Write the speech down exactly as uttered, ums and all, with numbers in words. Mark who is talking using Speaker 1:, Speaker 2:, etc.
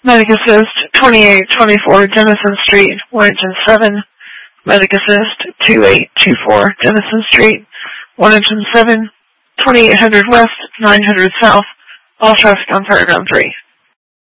Speaker 1: Medic Assist twenty-eight twenty-four Denison Street, Warrington seven. Medic Assist twenty-eight twenty-four Denison Street, Warrington seven. twenty-eight hundred West, nine hundred South. All traffic on Paragon three.